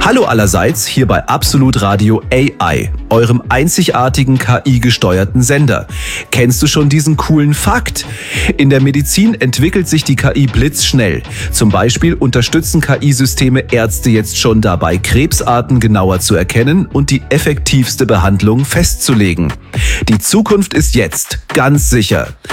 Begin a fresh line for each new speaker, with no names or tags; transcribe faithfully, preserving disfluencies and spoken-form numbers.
Hallo allerseits, hier bei Absolut Radio A I, eurem einzigartigen K I-gesteuerten Sender. Kennst du schon diesen coolen Fakt? In der Medizin entwickelt sich die K I blitzschnell. Zum Beispiel unterstützen K I-Systeme Ärzte jetzt schon dabei, Krebsarten genauer zu erkennen und die effektivste Behandlung festzulegen. Die Zukunft ist jetzt, ganz sicher.